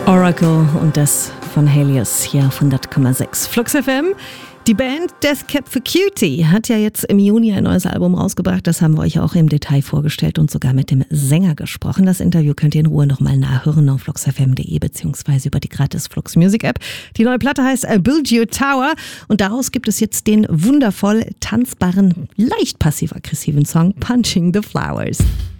Oracle und das von Helios hier auf 100,6 Flux FM. Die Band Death Cab for Cutie hat ja jetzt im Juni ein neues Album rausgebracht. Das haben wir euch auch im Detail vorgestellt und sogar mit dem Sänger gesprochen. Das Interview könnt ihr in Ruhe nochmal nachhören auf fluxfm.de beziehungsweise über die gratis Flux Music App. Die neue Platte heißt Build Your Tower und daraus gibt es jetzt den wundervoll tanzbaren, leicht passiv-aggressiven Song Punching the Flowers.